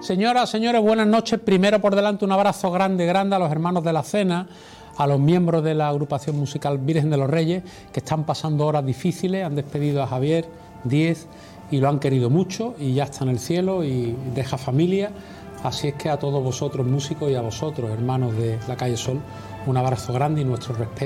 Señoras, señores, buenas noches. Primero por delante un abrazo grande a los hermanos de la cena, a los miembros de la agrupación musical Virgen de los Reyes, que están pasando horas difíciles, han despedido a Javier Díez y lo han querido mucho y ya está en el cielo y deja familia. Así es que a todos vosotros músicos y a vosotros, hermanos de la calle Sol, un abrazo grande y nuestro respeto.